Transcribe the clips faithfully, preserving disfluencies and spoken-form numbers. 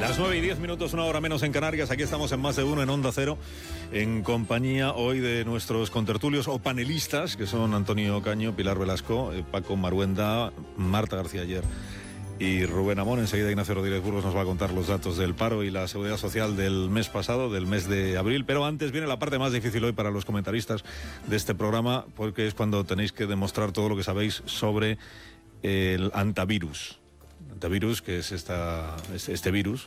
Las nueve y diez minutos, una hora menos en Canarias. Aquí estamos en Más de Uno en Onda Cero, en compañía hoy de nuestros contertulios o panelistas, que son Antonio Caño, Pilar Velasco, eh, Paco Maruenda, Marta García Ayer y Rubén Amón. Enseguida Ignacio Rodríguez Burgos nos va a contar los datos del paro y la seguridad social del mes pasado, del mes de abril. Pero antes viene la parte más difícil hoy para los comentaristas de este programa, porque es cuando tenéis que demostrar todo lo que sabéis sobre el antivirus. Antivirus, que es esta, este virus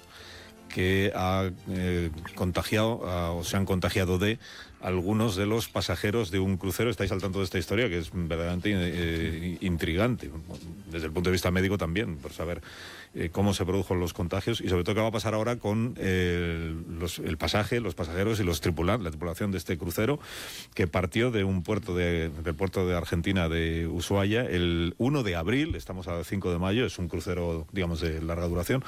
que ha eh, contagiado a, o se han contagiado de algunos de los pasajeros de un crucero. Estáis al tanto de esta historia, que es verdaderamente eh, intrigante, desde el punto de vista médico también, por saber eh, cómo se produjo los contagios y sobre todo qué va a pasar ahora con eh, los, el pasaje, los pasajeros y los tripulantes, la tripulación de este crucero que partió de un puerto de, del puerto de Argentina de Ushuaia el uno de abril, estamos a cinco de mayo, es un crucero, digamos, de larga duración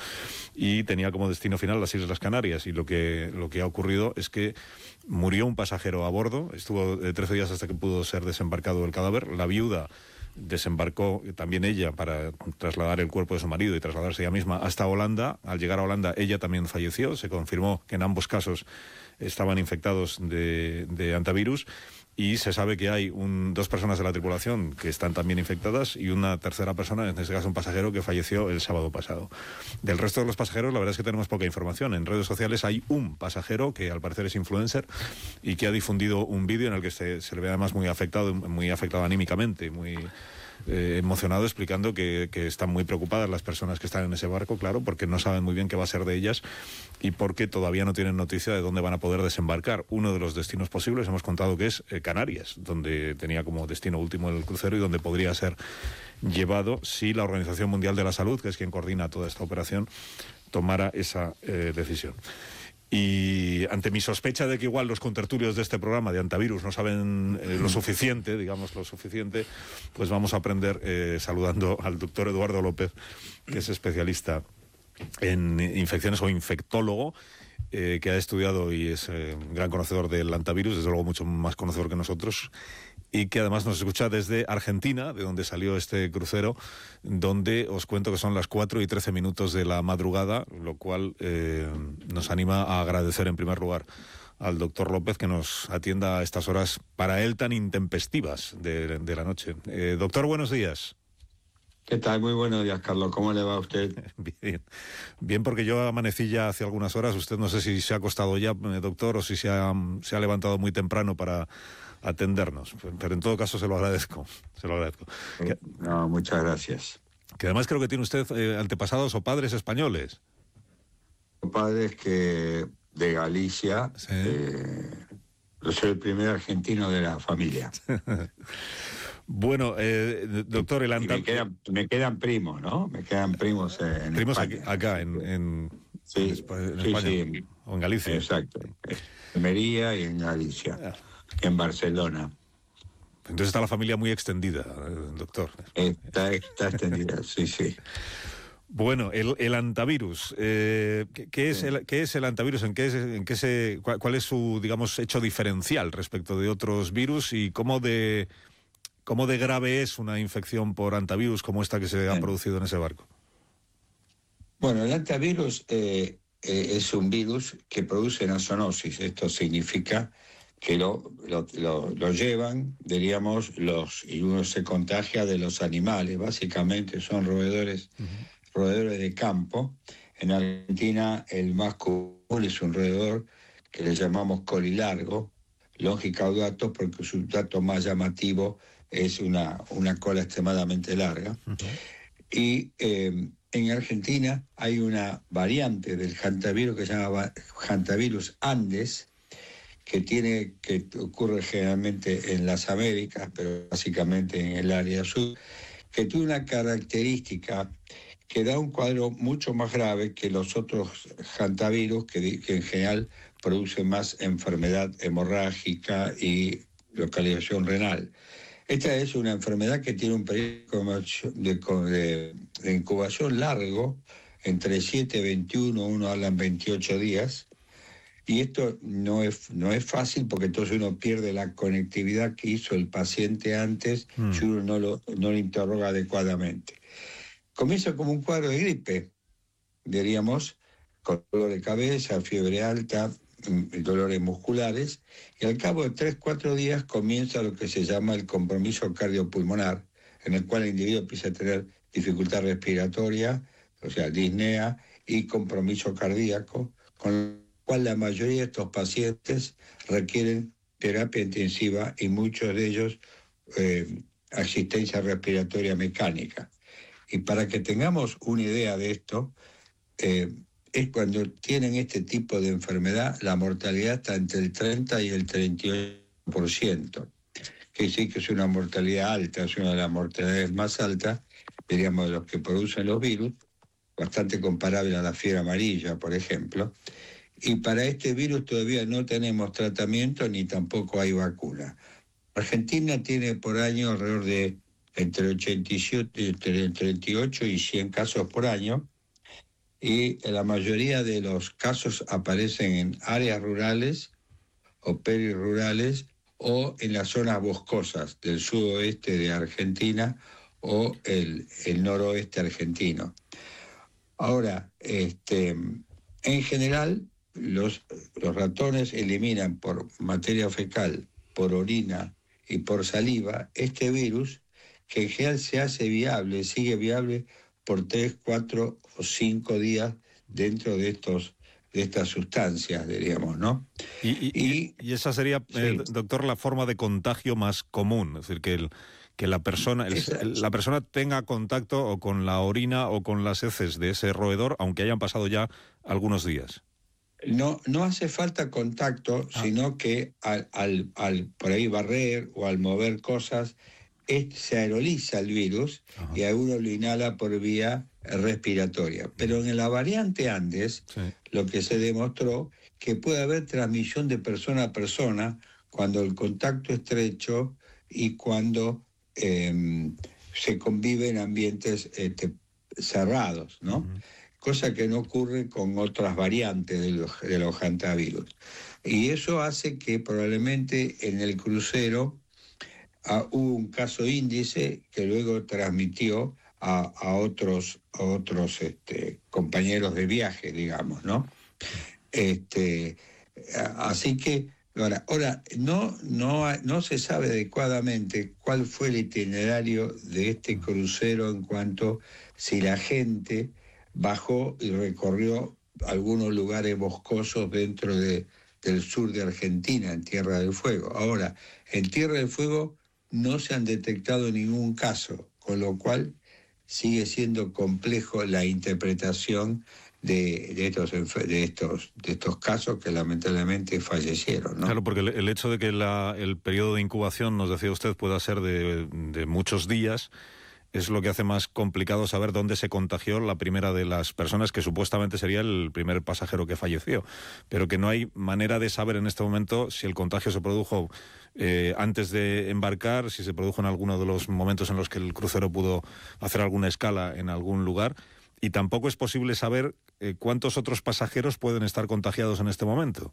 y tenía como destino final las Islas Canarias, y lo que, lo que ha ocurrido es que murió un pasajero a bordo, estuvo eh, trece días hasta que pudo ser desembarcado el cadáver. La viuda desembarcó también ella para trasladar el cuerpo de su marido y trasladarse ella misma hasta Holanda. Al llegar a Holanda ella también falleció. Se confirmó que en ambos casos estaban infectados de, de antivirus. Y se sabe que hay un, dos personas de la tripulación que están también infectadas y una tercera persona, en este caso un pasajero, que falleció el sábado pasado. Del resto de los pasajeros, la verdad es que tenemos poca información. En redes sociales hay un pasajero que al parecer es influencer y que ha difundido un vídeo en el que se, se le ve además muy afectado, muy afectado anímicamente, muy eh, emocionado, explicando que, que están muy preocupadas las personas que están en ese barco, claro, porque no saben muy bien qué va a ser de ellas y porque todavía no tienen noticia de dónde van a poder desembarcar. Uno de los destinos posibles, hemos contado que es eh, Canarias, donde tenía como destino último el crucero y donde podría ser llevado si la Organización Mundial de la Salud, que es quien coordina toda esta operación, tomara esa eh, decisión. Y ante mi sospecha de que igual los contertulios de este programa de antivirus no saben eh, lo suficiente, digamos lo suficiente, pues vamos a aprender eh, saludando al doctor Eduardo López, que es especialista en infecciones o infectólogo, eh, que ha estudiado y es eh, un gran conocedor del antivirus, desde luego mucho más conocedor que nosotros, y que además nos escucha desde Argentina, de donde salió este crucero, donde os cuento que son las cuatro y trece minutos de la madrugada, lo cual eh, nos anima a agradecer en primer lugar al doctor López que nos atienda a estas horas para él tan intempestivas de, de la noche. Eh, doctor, buenos días. ¿Qué tal? Muy buenos días, Carlos. ¿Cómo le va a usted? Bien, bien, porque yo amanecí ya hace algunas horas. Usted no sé si se ha acostado ya, doctor, o si se ha, se ha levantado muy temprano para atendernos, pero en todo caso se lo agradezco, se lo agradezco. Eh, no, muchas gracias. Que además creo que tiene usted eh, antepasados o padres españoles. Padres que de Galicia, sí. eh, yo soy el primer argentino de la familia. Bueno, eh, doctor, el antivirus... Me quedan, me quedan primos, ¿no? Me quedan primos eh, en primos España. Primos acá, en, en, sí, en España, en sí, España sí, en, o en Galicia. Exacto, en Almería y en Galicia, ah. en Barcelona. Entonces está la familia muy extendida, doctor. Está, está extendida, sí, sí. Bueno, el, el antivirus, eh, ¿qué, qué, es el, ¿qué es el antivirus? ¿En qué, es, en qué se, cuál, cuál es su, digamos, hecho diferencial respecto de otros virus y cómo de, cómo de grave es una infección por antivirus como esta que se Bien. ha producido en ese barco? Bueno, el antivirus eh, eh, es un virus que produce una zoonosis. Esto significa que lo, lo, lo, lo llevan, diríamos, los y uno se contagia de los animales. Básicamente son roedores, uh-huh. roedores de campo. En Argentina el más común es un roedor que le llamamos colilargo, longicaudatus, porque su dato más llamativo es una, una cola extremadamente larga. Uh-huh. Y eh, en Argentina hay una variante del hantavirus que se llama hantavirus andes, que tiene que ocurre generalmente en las Américas, pero básicamente en el área sur, que tiene una característica que da un cuadro mucho más grave que los otros hantavirus, que, que en general producen más enfermedad hemorrágica y localización renal. Esta es una enfermedad que tiene un periodo de, de, de incubación largo, entre siete y veintiuno, uno hablan veintiocho días, y esto no es, no es fácil porque entonces uno pierde la conectividad que hizo el paciente antes mm. si uno no lo, no lo interroga adecuadamente. Comienza como un cuadro de gripe, diríamos, con dolor de cabeza, fiebre alta, dolores musculares, y al cabo de tres, cuatro días comienza lo que se llama el compromiso cardiopulmonar, en el cual el individuo empieza a tener dificultad respiratoria, o sea, disnea y compromiso cardíaco, con lo cual la mayoría de estos pacientes requieren terapia intensiva y muchos de ellos eh, asistencia respiratoria mecánica. Y para que tengamos una idea de esto, eh, es cuando tienen este tipo de enfermedad, la mortalidad está entre el treinta y el treinta y ocho por ciento. Que sí que es una mortalidad alta, es una de las mortalidades más altas, diríamos, de los que producen los virus, bastante comparable a la fiebre amarilla, por ejemplo. Y para este virus todavía no tenemos tratamiento ni tampoco hay vacuna. Argentina tiene por año alrededor de entre ochenta y siete, entre treinta y ocho y cien casos por año, y la mayoría de los casos aparecen en áreas rurales o perirrurales o en las zonas boscosas del sudoeste de Argentina o el, el noroeste argentino. Ahora, este, en general, los, los ratones eliminan por materia fecal, por orina y por saliva este virus, que en general se hace viable, sigue viable por tres, cuatro o cinco días dentro de estos de estas sustancias, diríamos, ¿no? Y, y, y, y esa sería, sí. eh, doctor, la forma de contagio más común, es decir, que el, que la persona el, el, la persona tenga contacto o con la orina o con las heces de ese roedor, aunque hayan pasado ya algunos días. No, no hace falta contacto, ah. sino que al, al, al por ahí barrer o al mover cosas, es, se aeroliza el virus. Ajá. Y a uno lo inhala por vía respiratoria. Pero en la variante Andes, sí. lo que se demostró que puede haber transmisión de persona a persona cuando el contacto estrecho y cuando eh, se convive en ambientes este, cerrados, ¿no? Uh-huh. Cosa que no ocurre con otras variantes de los, de los hantavirus. Y eso hace que probablemente en el crucero ah, hubo un caso índice que luego transmitió a, a otros, a otros este, compañeros de viaje, digamos, ¿no? Este, así que, ahora, ahora no, no, no se sabe adecuadamente cuál fue el itinerario de este crucero en cuanto si la gente bajó y recorrió algunos lugares boscosos dentro de, del sur de Argentina, en Tierra del Fuego. Ahora, en Tierra del Fuego no se han detectado ningún caso, con lo cual sigue siendo complejo la interpretación de, de, estos, de, estos, de estos casos que lamentablemente fallecieron, ¿no? Claro, porque el, el hecho de que la, el periodo de incubación, nos decía usted, pueda ser de, de muchos días, es lo que hace más complicado saber dónde se contagió la primera de las personas, que supuestamente sería el primer pasajero que falleció, pero que no hay manera de saber en este momento si el contagio se produjo eh, antes de embarcar, si se produjo en alguno de los momentos en los que el crucero pudo hacer alguna escala en algún lugar, y tampoco es posible saber eh, cuántos otros pasajeros pueden estar contagiados en este momento.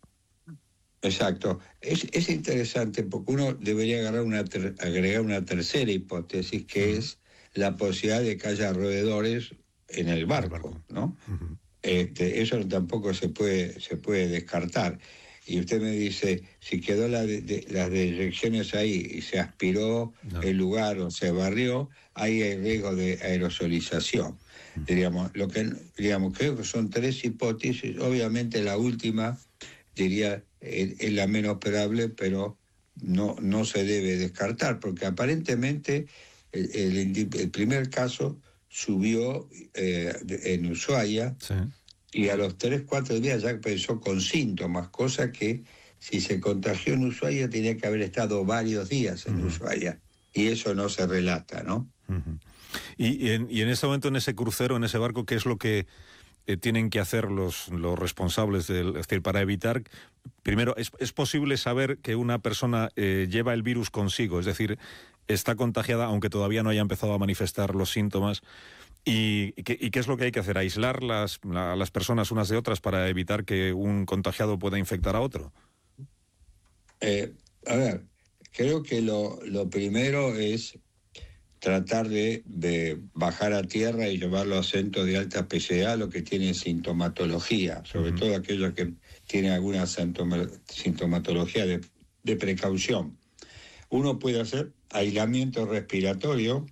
Exacto. Es, es interesante porque uno debería agarrar una ter- agregar una tercera hipótesis, que uh-huh. es la posibilidad de que haya roedores en el barco, ¿no? Uh-huh. Este, eso tampoco se puede, se puede descartar. Y usted me dice, si quedó la de, de, las deyecciones ahí y se aspiró no. el lugar o se barrió, ahí hay riesgo de aerosolización. Uh-huh. Diríamos, lo que, digamos, creo que son tres hipótesis. Obviamente la última, diría, es, es la menos probable, pero no, no se debe descartar, porque aparentemente El, el, el primer caso subió eh, en Ushuaia, sí. y a los tres, cuatro días ya empezó con síntomas, cosa que si se contagió en Ushuaia tenía que haber estado varios días en uh-huh. Ushuaia, y eso no se relata, ¿no? Uh-huh. Y, y, en, y en ese momento, en ese crucero, en ese barco, ¿qué es lo que eh, tienen que hacer los, los responsables del, es decir, para evitar? Primero, ¿es, es posible saber que una persona eh, lleva el virus consigo? Es decir, está contagiada aunque todavía no haya empezado a manifestar los síntomas. ¿Y, y, qué, y qué es lo que hay que hacer? ¿Aislar las, a las personas unas de otras para evitar que un contagiado pueda infectar a otro? Eh, a ver, creo que lo, lo primero es tratar de, de bajar a tierra y llevarlo a centros de alta especialidad, lo que tienen sintomatología, sobre uh-huh. todo aquellos que tienen alguna sintomatología de, de precaución. Uno puede hacer aislamiento respiratorio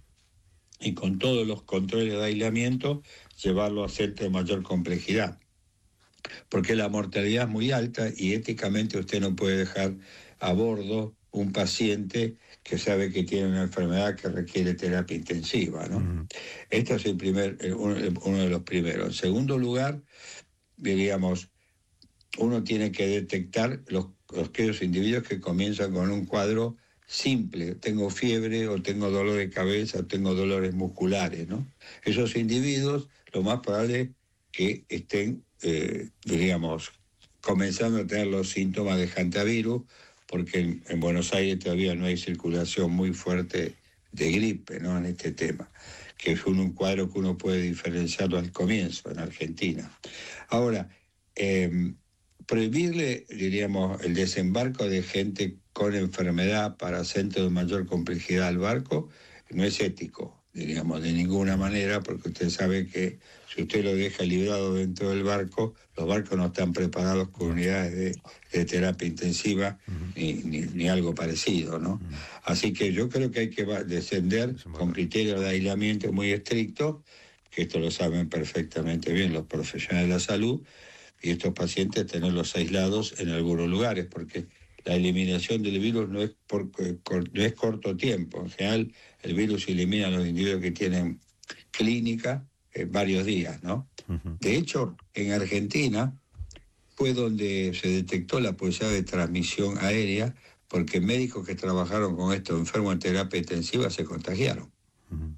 y con todos los controles de aislamiento llevarlo a centros de mayor complejidad, porque la mortalidad es muy alta y éticamente usted no puede dejar a bordo un paciente que sabe que tiene una enfermedad que requiere terapia intensiva, ¿no? Uh-huh. Este es el primer, uno, uno de los primeros. En segundo lugar, diríamos, uno tiene que detectar los, los aquellos individuos que comienzan con un cuadro simple, tengo fiebre o tengo dolor de cabeza o tengo dolores musculares, ¿no? Esos individuos, lo más probable es que estén, eh, diríamos, comenzando a tener los síntomas de hantavirus, porque en, en Buenos Aires todavía no hay circulación muy fuerte de gripe, ¿no?, en este tema, que es un, un cuadro que uno puede diferenciarlo al comienzo en Argentina. Ahora, eh, prohibirle, diríamos, el desembarco de gente con enfermedad para centros de mayor complejidad al barco no es ético, diríamos, de ninguna manera, porque usted sabe que si usted lo deja librado dentro del barco, los barcos no están preparados con unidades de, de terapia intensiva uh-huh. ni, ni, ni algo parecido, ¿no? Uh-huh. Así que yo creo que hay que descender con criterios de aislamiento muy estrictos, que esto lo saben perfectamente bien los profesionales de la salud, y estos pacientes tenerlos aislados en algunos lugares, porque la eliminación del virus no es por no es corto tiempo. En general, el virus elimina a los individuos que tienen clínica en varios días, ¿no? Uh-huh. De hecho, en Argentina fue donde se detectó la posibilidad de transmisión aérea, porque médicos que trabajaron con estos enfermos en terapia intensiva se contagiaron. Uh-huh.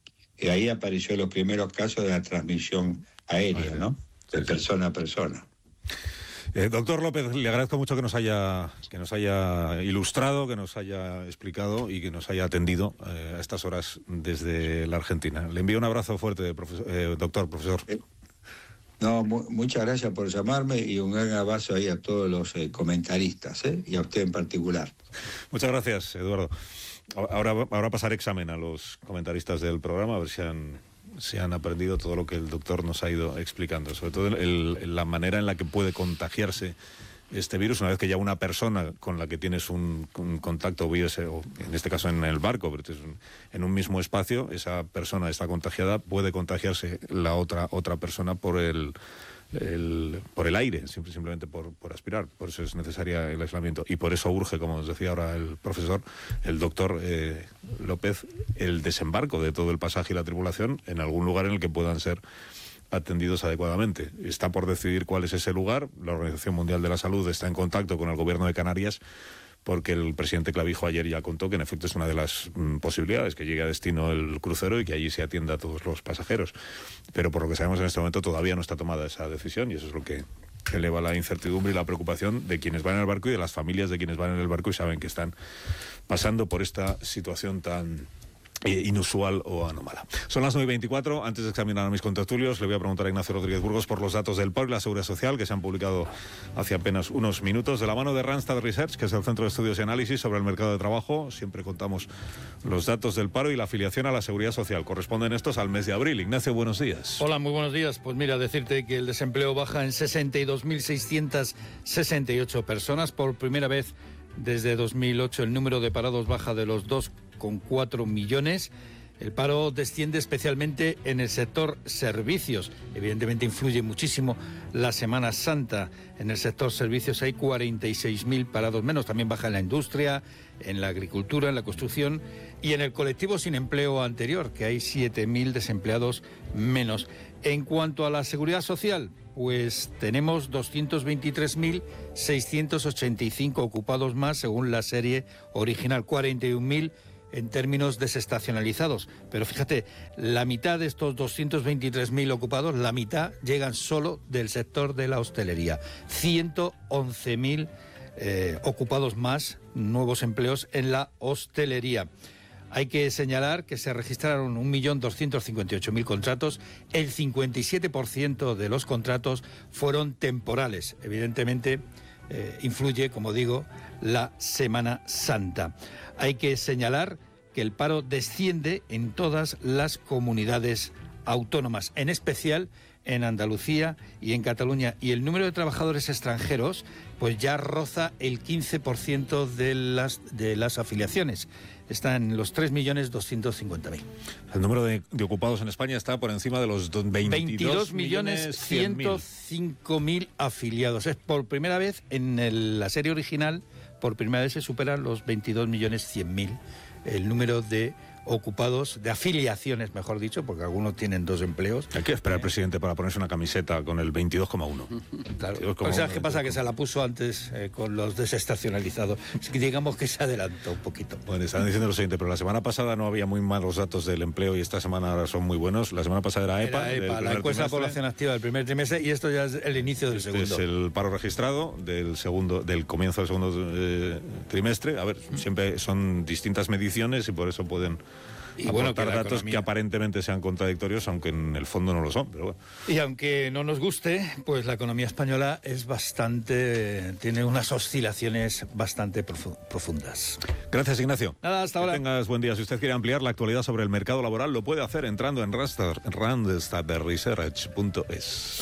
Y ahí aparecieron los primeros casos de la transmisión aérea, ¿no? De persona a persona. Eh, doctor López, le agradezco mucho que nos haya que nos haya ilustrado, que nos haya explicado y que nos haya atendido eh, a estas horas desde la Argentina. Le envío un abrazo fuerte, profesor, eh, doctor, profesor. Eh, no, mu- muchas gracias por llamarme y un gran abrazo ahí a todos los eh, comentaristas, ¿eh? Y a usted en particular. Muchas gracias, Eduardo. Ahora, ahora pasaré examen a los comentaristas del programa, a ver si han... se han aprendido todo lo que el doctor nos ha ido explicando, sobre todo el, el, la manera en la que puede contagiarse este virus una vez que ya una persona con la que tienes un, un contacto, o en este caso en el barco, pero es un, en un mismo espacio, esa persona está contagiada, puede contagiarse la otra otra persona por el, el por el aire, simplemente por, por aspirar. Por eso es necesaria el aislamiento y por eso urge, como nos decía ahora el profesor, el doctor eh, López, el desembarco de todo el pasaje y la tripulación en algún lugar en el que puedan ser atendidos adecuadamente. Está por decidir cuál es ese lugar. La Organización Mundial de la Salud está en contacto con el gobierno de Canarias, porque el presidente Clavijo ayer ya contó que en efecto es una de las mm, posibilidades, que llegue a destino el crucero y que allí se atienda a todos los pasajeros. Pero por lo que sabemos en este momento todavía no está tomada esa decisión y eso es lo que eleva la incertidumbre y la preocupación de quienes van en el barco y de las familias de quienes van en el barco y saben que están pasando por esta situación tan inusual o anómala. Son las nueve y veinticuatro. Antes de examinar a mis contertulios, le voy a preguntar a Ignacio Rodríguez Burgos por los datos del paro y la seguridad social que se han publicado hace apenas unos minutos. De la mano de Randstad Research, que es el Centro de Estudios y Análisis sobre el Mercado de Trabajo, siempre contamos los datos del paro y la afiliación a la seguridad social. Corresponden estos al mes de abril. Ignacio, buenos días. Hola, muy buenos días. Pues mira, decirte que el desempleo baja en sesenta y dos mil seiscientas sesenta y ocho personas. Por primera vez desde dos mil ocho el número de parados baja de los dos coma cuatro millones. El paro desciende especialmente en el sector servicios. Evidentemente influye muchísimo la Semana Santa. En el sector servicios hay cuarenta y seis mil parados menos. También baja en la industria, en la agricultura, en la construcción y en el colectivo sin empleo anterior, que hay siete mil desempleados menos. En cuanto a la seguridad social, pues tenemos doscientos veintitrés mil seiscientos ochenta y cinco ocupados más según la serie original, cuarenta y un mil en términos desestacionalizados. Pero fíjate, la mitad de estos doscientos veintitrés mil ocupados, la mitad llegan solo del sector de la hostelería. ciento once mil eh, ocupados más, nuevos empleos en la hostelería. Hay que señalar que se registraron un millón doscientos cincuenta y ocho mil contratos. El cincuenta y siete por ciento de los contratos fueron temporales. Evidentemente, eh, influye, como digo, la Semana Santa. Hay que señalar que que el paro desciende en todas las comunidades autónomas, en especial en Andalucía y en Cataluña. Y el número de trabajadores extranjeros pues ya roza el quince por ciento de las, de las afiliaciones. Está en los tres millones doscientos cincuenta mil. El número de, de ocupados en España está por encima de los veintidós millones ciento cinco mil afiliados. Es por primera vez en el, la serie original, por primera vez se superan los veintidós millones cien mil el número de ocupados, de afiliaciones, mejor dicho, porque algunos tienen dos empleos. Hay que esperar al presidente para ponerse una camiseta con el veintidós coma uno. Claro. O sea, ¿qué pasa? Que se la puso antes eh, con los desestacionalizados. Así que digamos que se adelantó un poquito. Bueno, están diciendo lo siguiente, pero la semana pasada no había muy malos datos del empleo y esta semana ahora son muy buenos. La semana pasada era EPA. Era EPA, la encuesta de población activa del primer trimestre, y esto ya es el inicio del este segundo. Es el paro registrado del segundo, del comienzo del segundo eh, trimestre. A ver, siempre son distintas mediciones y por eso pueden y aportar bueno, que datos economía... que aparentemente sean contradictorios, aunque en el fondo no lo son. Pero bueno. Y aunque no nos guste, pues la economía española es bastante, tiene unas oscilaciones bastante profundas. Gracias, Ignacio. Nada, hasta ahora. Que tengas buen día. Si usted quiere ampliar la actualidad sobre el mercado laboral, lo puede hacer entrando en randstad research punto es.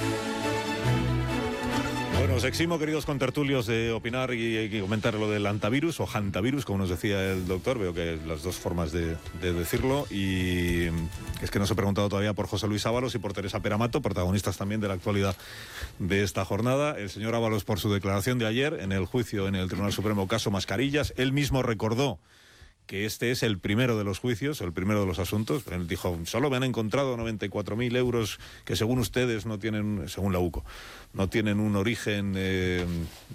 Bueno, os eximo, queridos contertulios, de opinar y, y comentar lo del antivirus o hantavirus, como nos decía el doctor. Veo que las dos formas de, de decirlo. Y es que nos he preguntado todavía por José Luis Ábalos y por Teresa Peramato, protagonistas también de la actualidad de esta jornada. El señor Ábalos, por su declaración de ayer en el juicio en el Tribunal Supremo, caso Mascarillas, él mismo recordó que este es el primero de los juicios, el primero de los asuntos. Él dijo, solo me han encontrado noventa y cuatro mil euros que según ustedes no tienen, según la U C O, no tienen un origen eh,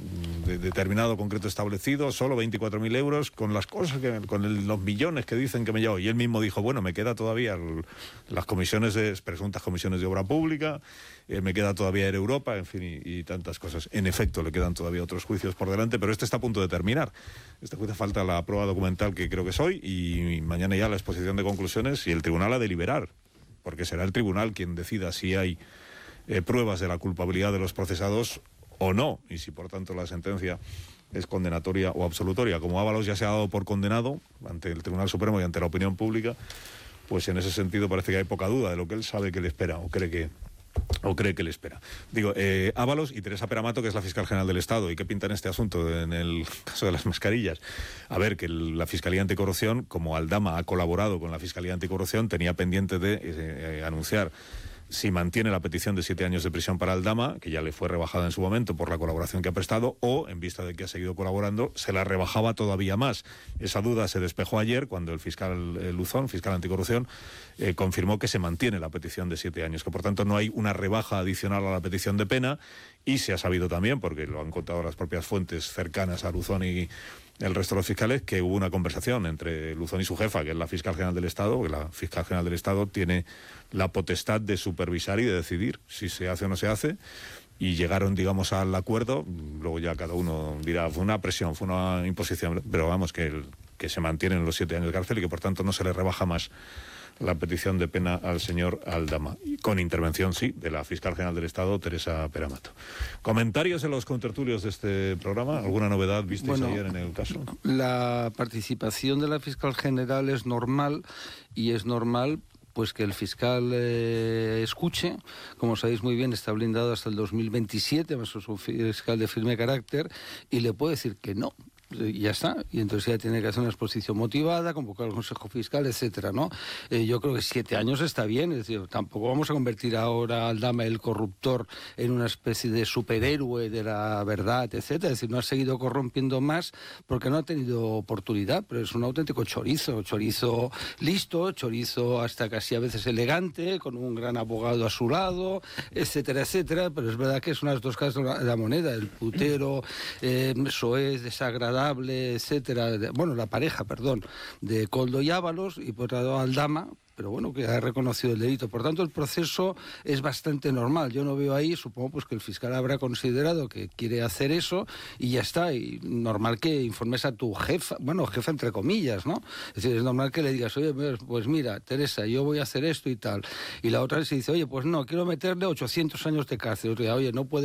de, determinado, concreto, establecido, solo veinticuatro mil euros con las cosas, que, con el, los millones que dicen que me llevo. Y él mismo dijo, bueno, me queda todavía el, las comisiones de, presuntas comisiones de obra pública, eh, me queda todavía Air Europa, en fin, y, y tantas cosas. En efecto, le quedan todavía otros juicios por delante, pero este está a punto de terminar. Este juicio falta la prueba documental, que creo que es hoy, y mañana ya la exposición de conclusiones y el tribunal a deliberar, porque será el tribunal quien decida si hay eh, pruebas de la culpabilidad de los procesados o no, y si por tanto la sentencia es condenatoria o absolutoria. Como Ábalos ya se ha dado por condenado ante el Tribunal Supremo y ante la opinión pública, pues en ese sentido parece que hay poca duda de lo que él sabe que le espera o cree que o cree que le espera. Digo, eh, Ábalos y Teresa Peramato, que es la fiscal general del Estado. ¿Y qué pinta en este asunto en el caso de las mascarillas? A ver, que el, la Fiscalía Anticorrupción, como Aldama ha colaborado con la Fiscalía Anticorrupción, tenía pendiente de eh, eh, anunciar si mantiene la petición de siete años de prisión para Aldama, que ya le fue rebajada en su momento por la colaboración que ha prestado, o, en vista de que ha seguido colaborando, se la rebajaba todavía más. Esa duda se despejó ayer cuando el fiscal eh, Luzón, fiscal anticorrupción, eh, confirmó que se mantiene la petición de siete años, que por tanto no hay una rebaja adicional a la petición de pena, y se ha sabido también, porque lo han contado las propias fuentes cercanas a Luzón y el resto de los fiscales, que hubo una conversación entre Luzón y su jefa, que es la fiscal general del Estado, que la fiscal general del Estado tiene la potestad de supervisar y de decidir si se hace o no se hace, y llegaron, digamos, al acuerdo. Luego ya cada uno dirá, fue una presión, fue una imposición, pero vamos, que, el, que se mantienen los siete años de cárcel y que por tanto no se le rebaja más la petición de pena al señor Aldama, con intervención, sí, de la fiscal general del Estado, Teresa Peramato. ¿Comentarios en los contertulios de este programa? ¿Alguna novedad visteis bueno, ayer en el caso? La participación de la fiscal general es normal, y es normal pues que el fiscal eh, escuche. Como sabéis muy bien, está blindado hasta el dos mil veintisiete, es un fiscal de firme carácter, y le puede decir que no. Y ya está, y entonces ya tiene que hacer una exposición motivada, convocar al Consejo Fiscal, etcétera, ¿no? Eh, yo creo que siete años está bien, es decir, tampoco vamos a convertir ahora a Aldama, el corruptor, en una especie de superhéroe de la verdad, etcétera. Es decir, no ha seguido corrompiendo más porque no ha tenido oportunidad, pero es un auténtico chorizo, chorizo listo, chorizo hasta casi a veces elegante, con un gran abogado a su lado, etcétera, etcétera, pero es verdad que es unas dos caras de la moneda, el putero, eh, soez, desagradable, etcétera, bueno, la pareja, perdón, de Koldo y Ábalos, y por otro lado Aldama, pero bueno, que ha reconocido el delito. Por tanto, el proceso es bastante normal. Yo no veo ahí, supongo pues que el fiscal habrá considerado que quiere hacer eso y ya está. Y normal que informes a tu jefa, bueno, jefa entre comillas, ¿no? Es decir, es normal que le digas, oye, pues mira, Teresa, yo voy a hacer esto y tal. Y la otra se dice, oye, pues no, quiero meterle ochocientos años de cárcel. Oye, no puede